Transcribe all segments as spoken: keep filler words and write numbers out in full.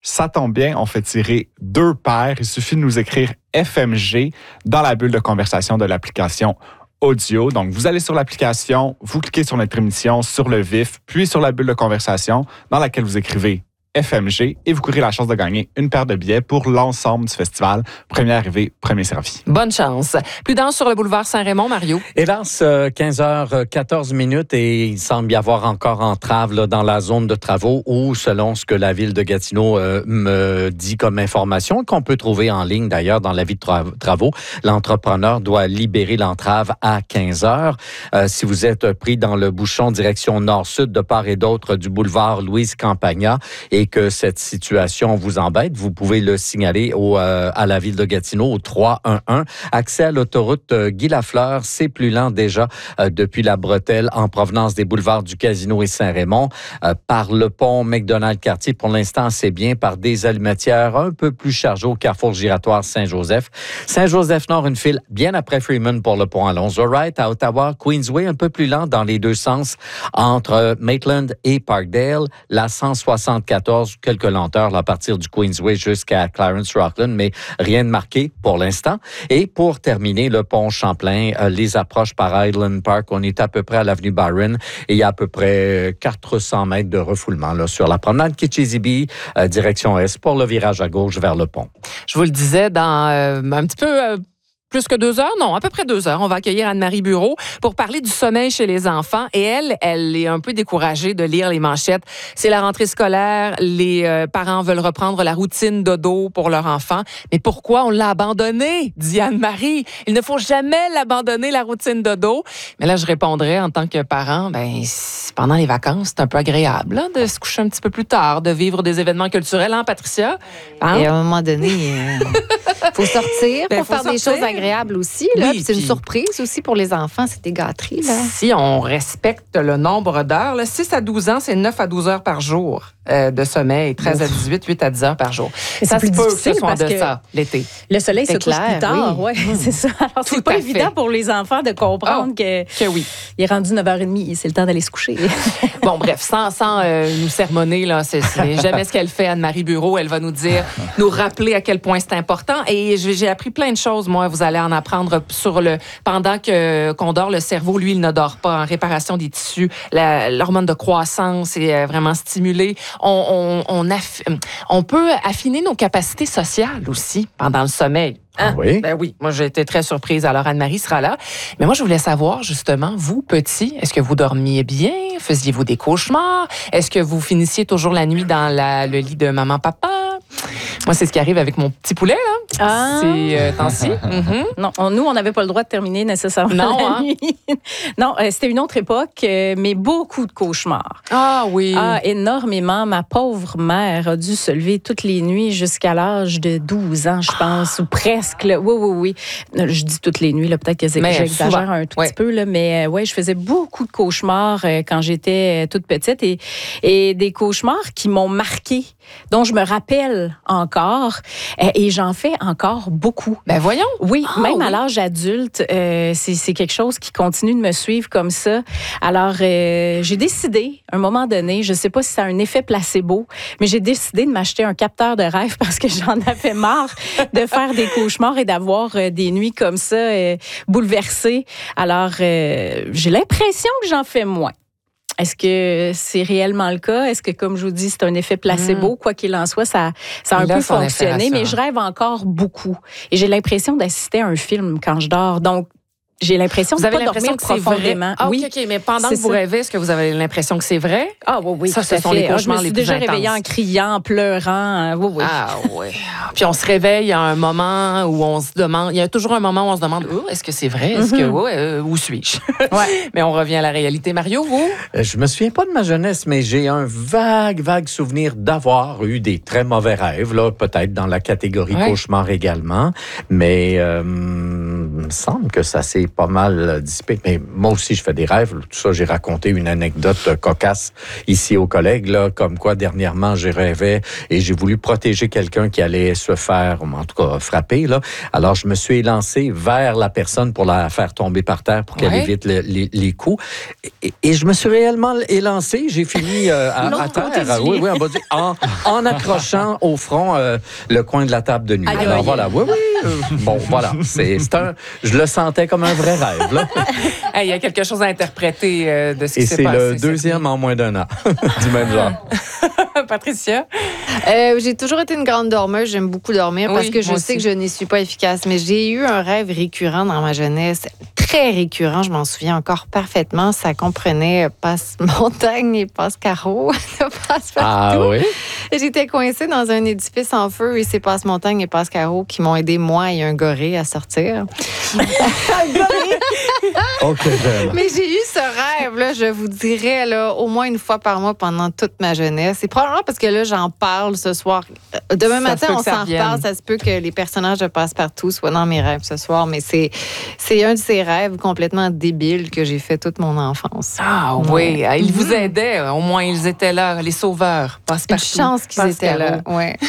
Ça tombe bien, on fait tirer deux paires. Il suffit de nous écrire F M G dans la bulle de conversation de l'application audio. Donc, vous allez sur l'application, vous cliquez sur notre émission, sur le vif, puis sur la bulle de conversation dans laquelle vous écrivez F M G et vous courez la chance de gagner une paire de billets pour l'ensemble du festival. Premier arrivé, premier servi. Bonne chance. Plus dense sur le boulevard Saint-Raymond, Mario? Hélas, quinze heures quatorze minutes et il semble y avoir encore entrave là, dans la zone de travaux où, selon ce que la ville de Gatineau euh, me dit comme information, qu'on peut trouver en ligne d'ailleurs dans l'avis de tra- travaux, l'entrepreneur doit libérer l'entrave à quinze heures. Euh, si vous êtes pris dans le bouchon direction nord-sud de part et d'autre du boulevard Louise Campagna et et que cette situation vous embête, vous pouvez le signaler au, euh, à la ville de Gatineau au trois un un. Accès à l'autoroute euh, Guy Lafleur, c'est plus lent déjà euh, depuis la bretelle en provenance des boulevards du Casino et Saint-Raymond. Euh, par le pont McDonald-Cartier, pour l'instant, c'est bien. Par des allumetières un peu plus chargées au carrefour giratoire Saint-Joseph. Saint-Joseph-Nord, une file bien après Freeman pour le pont Alonzo Wright. À Ottawa, Queensway, un peu plus lent dans les deux sens entre Maitland et Parkdale. La cent soixante-quatorze, quelques lenteurs là, à partir du Queensway jusqu'à Clarence-Rockland, mais rien de marqué pour l'instant. Et pour terminer, le pont Champlain, euh, les approches par Highland Park, on est à peu près à l'avenue Byron et il y a à peu près quatre cents mètres de refoulement là, sur la promenade Kitchissippi, euh, direction Est, pour le virage à gauche vers le pont. Je vous le disais, dans euh, un petit peu... Euh Plus que deux heures? Non, à peu près deux heures. On va accueillir Anne-Marie Bureau pour parler du sommeil chez les enfants. Et elle, elle est un peu découragée de lire les manchettes. C'est la rentrée scolaire. Les euh, parents veulent reprendre la routine dodo pour leur enfant. Mais pourquoi on l'a abandonné? Dit Anne-Marie. Il ne faut jamais l'abandonner, la routine dodo. Mais là, je répondrais en tant que parent, ben, pendant les vacances, c'est un peu agréable hein, de se coucher un petit peu plus tard, de vivre des événements culturels, hein, Patricia? Hein? Et à un moment donné, il euh, faut sortir ben, pour faut faire sortir. des choses agréables. agréable aussi. Là. Oui, puis c'est puis... une surprise aussi pour les enfants, c'est des gâteries. Là. Si on respecte le nombre d'heures, là, six à douze ans, c'est neuf à douze heures par jour euh, de sommeil. treize à dix-huit, huit à dix heures par jour. Mais ça c'est se plus peut que difficile ce soit en parce que deçà l'été. Le soleil c'est se couche clair, plus tard. oui. Ouais, c'est ça. Alors, Tout c'est pas à évident fait. pour les enfants de comprendre oh, que, que oui. il est rendu neuf heures trente, c'est le temps d'aller se coucher. Bon, bref, sans, sans euh, nous sermonner, là, c'est, c'est jamais ce qu'elle fait, Anne-Marie Bureau. Elle va nous dire, nous rappeler à quel point c'est important. Et j'ai, j'ai appris plein de choses, moi. Vous allez en apprendre sur le... Pendant que, qu'on dort, le cerveau, lui, il ne dort pas. En réparation des tissus, la, l'hormone de croissance est euh, vraiment stimulée. On, on, on, aff, on peut affiner nos capacités sociales aussi pendant le sommeil. Hein? Ah oui? Ben oui, moi j'ai été très surprise. Alors Anne-Marie sera là. Mais moi je voulais savoir justement, vous petits, est-ce que vous dormiez bien? Faisiez-vous des cauchemars? Est-ce que vous finissiez toujours la nuit dans la, le lit de maman-papa? Moi c'est ce qui arrive avec mon petit poulet là. Ah. C'est euh, temps-ci. Mm-hmm. Non, on, nous, on n'avait pas le droit de terminer nécessairement Non, la hein? nuit. Non, euh, c'était une autre époque, euh, mais beaucoup de cauchemars. Ah oui. Ah, énormément. Ma pauvre mère a dû se lever toutes les nuits jusqu'à l'âge de douze ans, je pense, ou presque. Là. Oui, oui, oui. Je dis toutes les nuits, là, peut-être que Mais j'exagère souvent. un tout Ouais. petit peu, là, mais euh, ouais, je faisais beaucoup de cauchemars euh, quand j'étais euh, toute petite et, et des cauchemars qui m'ont marquée, dont je me rappelle encore euh, et j'en fais encore beaucoup. Ben voyons. Oui, Ah, même oui. à l'âge adulte, euh, c'est, c'est quelque chose qui continue de me suivre comme ça. Alors, euh, j'ai décidé, à un moment donné, je ne sais pas si c'est un effet placebo, mais j'ai décidé de m'acheter un capteur de rêve parce que j'en avais marre de faire des cauchemars et d'avoir euh, des nuits comme ça euh, bouleversées. Alors, euh, j'ai l'impression que j'en fais moins. Est-ce que c'est réellement le cas? Est-ce que, comme je vous dis, c'est un effet placebo? Mmh. Quoi qu'il en soit, ça, ça a un Il a peu son effet fonctionné, mais rassurant. je rêve encore beaucoup. Et j'ai l'impression d'assister à un film quand je dors. Donc, j'ai l'impression Vous de avez pas l'impression dormir que c'est vrai? profondément. Ah, oui. OK, OK. Mais pendant c'est que vous ça. rêvez, est-ce que vous avez l'impression que c'est vrai? Ah oui, oui, Ça, tout ce à sont fait. les Ah, cauchemars je me les suis plus déjà réveillée intenses. en criant, en pleurant. Oui, oui. Ah oui. Puis on se réveille à un moment où on se demande, il y a toujours un moment où on se demande, oh, est-ce que c'est vrai? Est-ce que, ouais, euh, où suis-je? Ouais. Mais on revient à la réalité. Mario, vous? Euh, Je me souviens pas de ma jeunesse, mais j'ai un vague, vague souvenir d'avoir eu des très mauvais rêves, là, peut-être dans la catégorie Ouais. cauchemar également. Mais euh, me semble que ça s'est pas mal dissipé. Mais moi aussi, je fais des rêves. Tout ça, j'ai raconté une anecdote cocasse ici aux collègues, là, comme quoi, dernièrement, j'ai rêvé et j'ai voulu protéger quelqu'un qui allait se faire, en tout cas, frapper, là. Alors, je me suis élancé vers la personne pour la faire tomber par terre pour qu'elle ouais. évite le, les, les coups. Et, et je me suis réellement élancé. J'ai fini euh, à, à terre. Oui, oui, en, bas du, en, en accrochant au front euh, le coin de la table de nuit. Aïe, Alors, aïe. voilà. Oui, oui. Euh, bon, voilà. C'est, c'est un, je le sentais comme un vrai rêve, là. Hey, il y a quelque chose à interpréter euh, de ce qui Et s'est c'est passé. le deuxième en moins d'un an du même genre. Patricia? Euh, j'ai toujours été une grande dormeuse. J'aime beaucoup dormir Oui, parce que je moi sais aussi. que je n'y suis pas efficace. Mais j'ai eu un rêve récurrent dans ma jeunesse. Très récurrent, je m'en souviens encore parfaitement. Ça comprenait passe-montagne et passe-carreau. passe-partout. Ah oui? J'étais coincée dans un édifice en feu et c'est passe-montagne et passe-carreau qui m'ont aidé, moi et un gorille, à sortir. Un gorille? OK, belle. Mais j'ai eu ce rêve-là, je vous dirais, là, au moins une fois par mois pendant toute ma jeunesse. Et probablement parce que là, j'en parle ce soir. Demain Ça matin, se peut on que ça s'en revienne. reparle. Ça se peut que les personnages de Passe-Partout soient dans mes rêves ce soir. Mais c'est, c'est un de ces rêves complètement débiles que j'ai fait toute mon enfance. Ah oui, Ouais. ils vous aidaient. Au moins, ils étaient là, les sauveurs. Passe Une partout. chance qu'ils Passe étaient là. carreau. Ouais.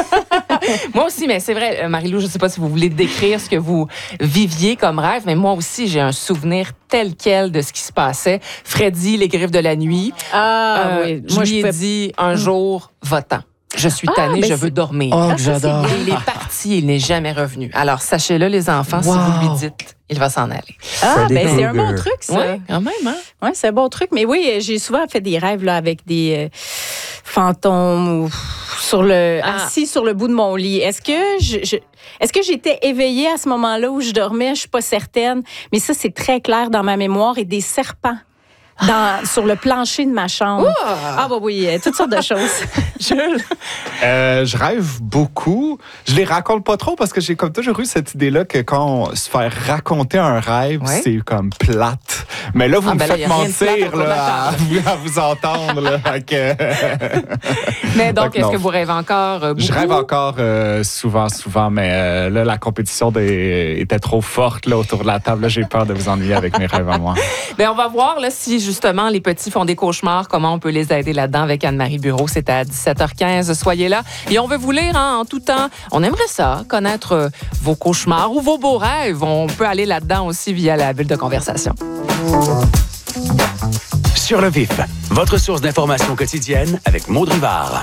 Moi aussi, mais c'est vrai, euh, Marie-Lou, je ne sais pas si vous voulez décrire ce que vous viviez comme rêve, mais moi aussi, j'ai un souvenir tel quel de ce qui se passait. Freddy, les griffes de la nuit. Ah Euh, oui. je Moi, lui je ai fais... dit un jour, va-t'en. Je suis tannée, ben je c'est- veux dormir. Oh, Ah, que ça, c'est j'adore. bien. Et il est parti, il n'est jamais revenu. Alors, sachez-le, les enfants, si Wow. vous lui dites, il va s'en aller. Ah, Freddy ben c'est un bon Krueger. truc, ça. Oui, quand même, hein? Oui, c'est un bon truc. Mais oui, j'ai souvent fait des rêves là, avec des euh, fantômes ou sur le, Ah. assis sur le bout de mon lit. Est-ce que je, je- est-ce que j'étais éveillée à ce moment-là où je dormais? Je suis pas certaine. Mais ça, c'est très clair dans ma mémoire. Et des serpents dans, sur le plancher de ma chambre. Ah, bah oui, euh, toutes sortes de choses. Jules? Euh, je rêve beaucoup. Je les raconte pas trop parce que j'ai comme toujours eu cette idée-là que quand on se fait raconter un rêve, Ouais. c'est comme plate. Mais là, vous Ah, me ben là, faites y a rien de plate, mentir on peut là, à, vous, à vous entendre. Là, Fait que- Mais donc, Donc, est-ce non. que vous rêvez encore euh, beaucoup? Je rêve encore euh, souvent, souvent, mais euh, là, la compétition des- était trop forte là, autour de la table. Là, j'ai peur de vous ennuyer avec mes rêves à moi. Bien, on va voir là, si justement les petits font des cauchemars, comment on peut les aider là-dedans avec Anne-Marie Bureau. C'est à dix-sept heures quinze. Soyez là. Et on veut vous lire hein, en tout temps. On aimerait ça, connaître euh, vos cauchemars ou vos beaux rêves. On peut aller là-dedans aussi via la bulle de conversation. Sur le vif, votre source d'information quotidienne avec Maud Rivard.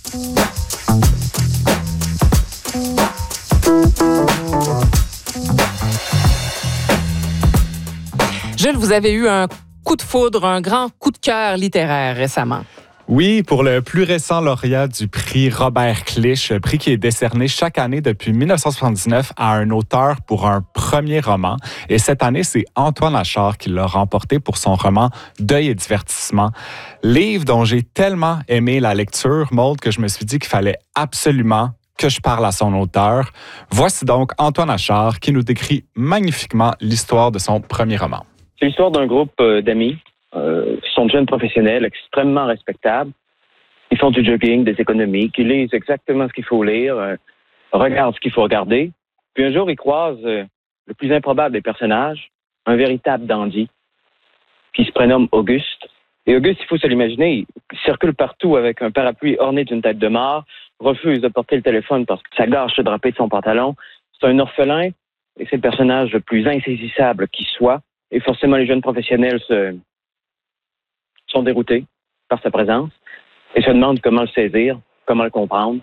Jules, vous avez eu un coup de foudre, un grand coup de cœur littéraire récemment. Oui, pour le plus récent lauréat du prix Robert Clich, prix qui est décerné chaque année depuis dix-neuf cent soixante-dix-neuf à un auteur pour un premier roman. Et cette année, c'est Antoine Achard qui l'a remporté pour son roman Deuil et divertissement. Livre dont j'ai tellement aimé la lecture, Maud, que je me suis dit qu'il fallait absolument que je parle à son auteur. Voici donc Antoine Achard qui nous décrit magnifiquement l'histoire de son premier roman. C'est l'histoire d'un groupe euh, d'amis euh, qui sont de jeunes professionnels extrêmement respectables. Ils font du jogging, des économies, qui lisent exactement ce qu'il faut lire, euh, regardent ce qu'il faut regarder. Puis un jour, ils croisent euh, le plus improbable des personnages, un véritable dandy, qui se prénomme Auguste. Et Auguste, il faut se l'imaginer, il circule partout avec un parapluie orné d'une tête de mort, refuse de porter le téléphone parce que ça gâche le drapé de son pantalon. C'est un orphelin et c'est le personnage le plus insaisissable qui soit. Et forcément, les jeunes professionnels se... sont déroutés par sa présence et se demandent comment le saisir, comment le comprendre.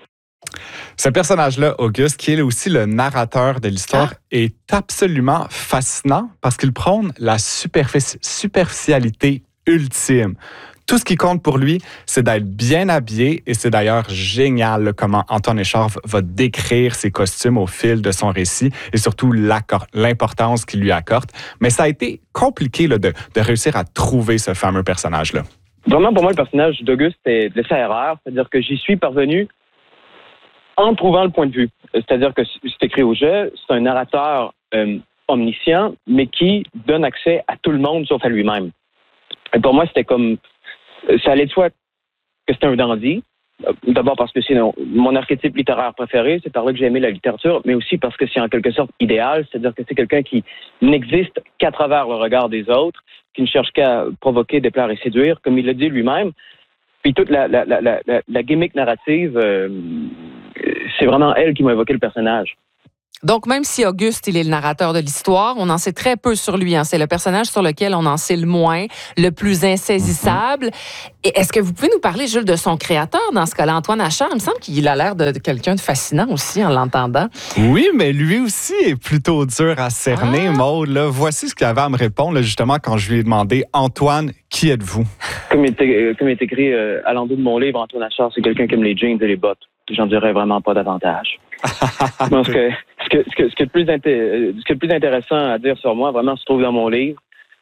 Ce personnage-là, Auguste, qui est aussi le narrateur de l'histoire, Ah. est absolument fascinant parce qu'il prône la superfici- superficialité ultime. Tout ce qui compte pour lui, c'est d'être bien habillé et c'est d'ailleurs génial là, comment Antoine Achard va décrire ses costumes au fil de son récit et surtout l'importance qu'il lui accorde. Mais ça a été compliqué là, de, de réussir à trouver ce fameux personnage-là. Vraiment, pour moi, le personnage d'Auguste est de sa erreur, c'est-à-dire que j'y suis parvenu en trouvant le point de vue. C'est-à-dire que c'est écrit au jeu, c'est un narrateur euh, omniscient, mais qui donne accès à tout le monde sauf à lui-même. Et pour moi, c'était comme... Ça allait de soi que c'était un dandy, D'abord parce que c'est mon archétype littéraire préféré, c'est par là que j'ai aimé la littérature, mais aussi parce que c'est en quelque sorte idéal, c'est-à-dire que c'est quelqu'un qui n'existe qu'à travers le regard des autres, qui ne cherche qu'à provoquer, déplaire et séduire, comme il le dit lui-même. Puis toute la, la, la, la, la gimmick narrative, euh, c'est vraiment elle qui m'a évoqué le personnage. Donc, même si Auguste, il est le narrateur de l'histoire, on en sait très peu sur lui. Hein. C'est le personnage sur lequel on en sait le moins, le plus insaisissable. Mm-hmm. Et est-ce que vous pouvez nous parler, Jules, de son créateur dans ce cas-là, Antoine Achard? Il me semble qu'il a l'air de, de quelqu'un de fascinant aussi en l'entendant. Oui, mais lui aussi est plutôt dur à cerner, ah. Maude. Là. Voici ce qu'il avait à me répondre, là, justement, quand je lui ai demandé « Antoine, qui êtes-vous? » Comme il est, comme il est écrit euh, à l'endos de mon livre, Antoine Achard, c'est quelqu'un qui aime les jeans et les bottes. J'en dirais vraiment pas davantage. Je pense que ce que, ce que, ce que, le plus inté- ce que le plus intéressant à dire sur moi, vraiment, se trouve dans mon livre.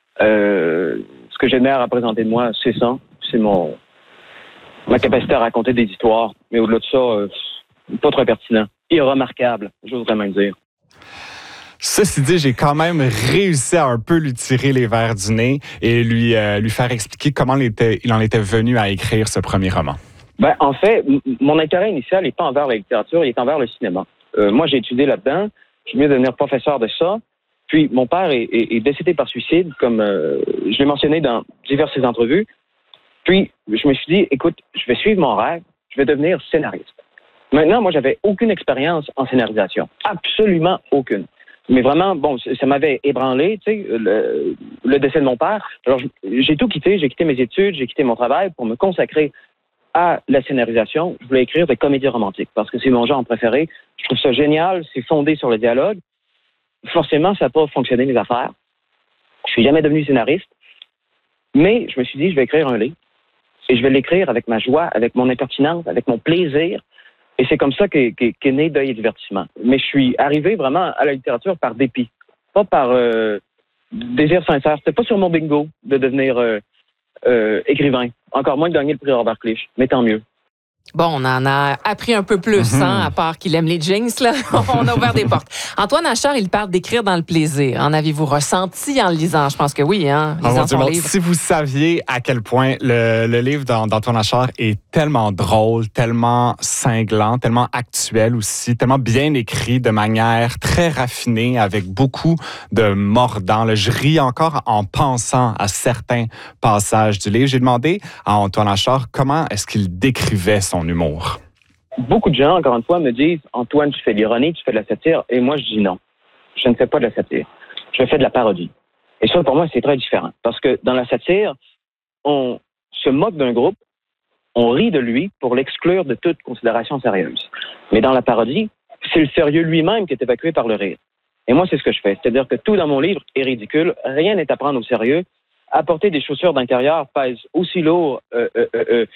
Euh, ce que j'admire à présenter de moi, c'est ça. C'est mon ma capacité à raconter des histoires. Mais au-delà de ça, euh, pas très pertinent. Et remarquable, j'oserais même dire. Ceci dit, j'ai quand même réussi à un peu lui tirer les verres du nez et lui, euh, lui faire expliquer comment il, était, il en était venu à écrire ce premier roman. Ben, en fait, m- mon intérêt initial n'est pas envers la littérature, il est envers le cinéma. Euh, moi, j'ai étudié là-dedans, je viens de devenir professeur de ça, puis mon père est, est, est décédé par suicide, comme euh, je l'ai mentionné dans diverses entrevues. Puis, je me suis dit, écoute, je vais suivre mon rêve, je vais devenir scénariste. Maintenant, moi, j'avais aucune expérience en scénarisation, absolument aucune. Mais vraiment, bon, ça m'avait ébranlé, tu sais, le, le décès de mon père. Alors, j'ai tout quitté, j'ai quitté mes études, j'ai quitté mon travail pour me consacrer à la scénarisation. Je voulais écrire des comédies romantiques parce que c'est mon genre préféré. Je trouve ça génial, c'est fondé sur le dialogue. Forcément, ça n'a pas fonctionné, mes affaires. Je suis jamais devenu scénariste, mais je me suis dit, je vais écrire un livre et je vais l'écrire avec ma joie, avec mon impertinence, avec mon plaisir. Et c'est comme ça qu'est, qu'est, qu'est né Deuil et divertissement. Mais je suis arrivé vraiment à la littérature par dépit, pas par euh, désir sincère. C'était pas sur mon bingo de devenir euh, euh, écrivain. Encore moins de gagner le prix Robert Clich, mais tant mieux. Bon, on en a appris un peu plus, mm-hmm. hein, à part qu'il aime les jeans, là. On a ouvert des portes. Antoine Achard, il parle d'écrire dans le plaisir. En avez-vous ressenti en le lisant? Je pense que oui, hein, lisant oh, son Dieu, livre. Si vous saviez à quel point le, le livre d'Antoine Achard est tellement drôle, tellement cinglant, tellement actuel aussi, tellement bien écrit, de manière très raffinée, avec beaucoup de mordant. Là, je ris encore en pensant à certains passages du livre. J'ai demandé à Antoine Achard comment est-ce qu'il décrivait son humour. Beaucoup de gens, encore une fois, me disent « Antoine, tu fais de l'ironie, tu fais de la satire. » Et moi, je dis non. Je ne fais pas de la satire. Je fais de la parodie. Et ça, pour moi, c'est très différent. Parce que dans la satire, on se moque d'un groupe, on rit de lui pour l'exclure de toute considération sérieuse. Mais dans la parodie, c'est le sérieux lui-même qui est évacué par le rire. Et moi, c'est ce que je fais. C'est-à-dire que tout dans mon livre est ridicule. Rien n'est à prendre au sérieux. Apporter des chaussures d'intérieur pèse aussi lourd euh, euh, euh,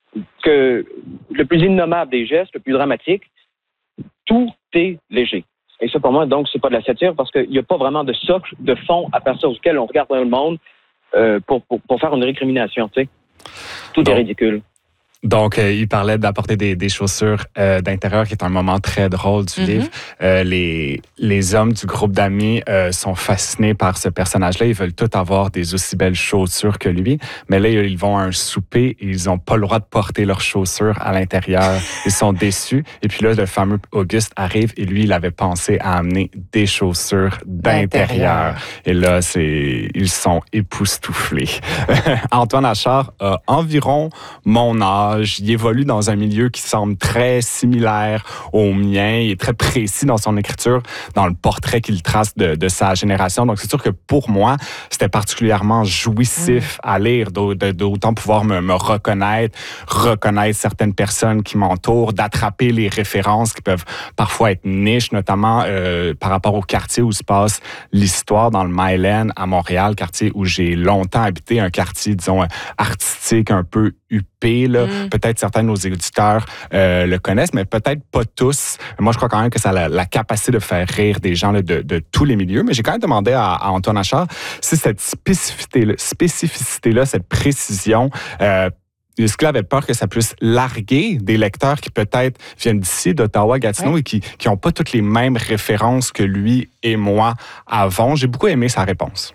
que le plus innommable des gestes, le plus dramatique. Tout est léger. Et ça, pour moi, donc, c'est pas de la satire parce qu'il n'y a pas vraiment de socle, de fond à partir duquel on regarde dans le monde euh, pour, pour, pour faire une récrimination, tu sais. Tout bon. Est ridicule. Donc, euh, il parlait d'apporter des, des chaussures euh, d'intérieur, qui est un moment très drôle du mm-hmm. livre. Euh, les, les hommes du groupe d'amis euh, sont fascinés par ce personnage-là. Ils veulent tous avoir des aussi belles chaussures que lui. Mais là, ils vont à un souper et ils n'ont pas le droit de porter leurs chaussures à l'intérieur. Ils sont déçus. Et puis là, le fameux Auguste arrive et lui, il avait pensé à amener des chaussures d'intérieur. Et là, c'est, ils sont époustouflés. Antoine Achard a environ mon âge. Il évolue dans un milieu qui semble très similaire au mien. Il est très précis dans son écriture, dans le portrait qu'il trace de, de sa génération. Donc, c'est sûr que pour moi, c'était particulièrement jouissif mmh. à lire, d'autant pouvoir me, me reconnaître, reconnaître certaines personnes qui m'entourent, d'attraper les références qui peuvent parfois être niches, notamment euh, par rapport au quartier où se passe l'histoire dans le Mylène à Montréal, quartier où j'ai longtemps habité, un quartier, disons, artistique, un peu huppé, là. Mm. Peut-être certains de nos éditeurs euh, le connaissent, mais peut-être pas tous. Moi, je crois quand même que ça a la, la capacité de faire rire des gens là, de, de tous les milieux. Mais j'ai quand même demandé à, à Antoine Achard si cette spécificité-là, spécificité-là cette précision, euh, est-ce qu'il avait peur que ça puisse larguer des lecteurs qui peut-être viennent d'ici, d'Ottawa, Gatineau, ouais. et qui qui n'ont pas toutes les mêmes références que lui et moi avons? J'ai beaucoup aimé sa réponse.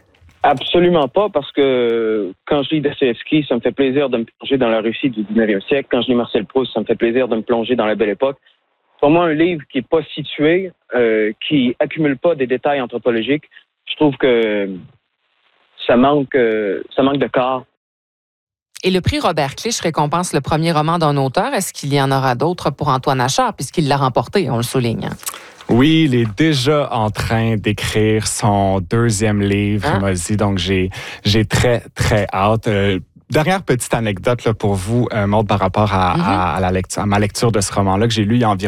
Absolument pas, parce que quand je lis Dostoïevski, ça me fait plaisir de me plonger dans la Russie du dix-neuvième siècle. Quand je lis Marcel Proust, ça me fait plaisir de me plonger dans la Belle Époque. Pour moi, un livre qui est pas situé, euh, qui accumule pas des détails anthropologiques, je trouve que ça manque, euh, ça manque de corps. Et le prix Robert Clich récompense le premier roman d'un auteur. Est-ce qu'il y en aura d'autres pour Antoine Achard, puisqu'il l'a remporté, on le souligne? Oui, il est déjà en train d'écrire son deuxième livre, Hein? il m'a dit, donc j'ai, j'ai très, très hâte. Euh, dernière petite anecdote là, pour vous, euh, Maude, par rapport à, Mm-hmm. à, à, la lecture, à ma lecture de ce roman-là que j'ai lu il y a environ